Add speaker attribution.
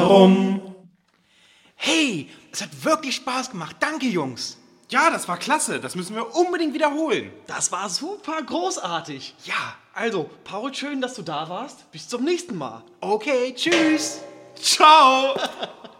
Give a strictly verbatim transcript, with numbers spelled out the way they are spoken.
Speaker 1: Rum.
Speaker 2: Hey, es hat wirklich Spaß gemacht. Danke, Jungs.
Speaker 1: Ja, das war klasse. Das müssen wir unbedingt wiederholen.
Speaker 3: Das war super großartig.
Speaker 2: Ja.
Speaker 3: Also, Paul, schön, dass du da warst. Bis zum nächsten Mal.
Speaker 2: Okay, tschüss.
Speaker 1: Ciao.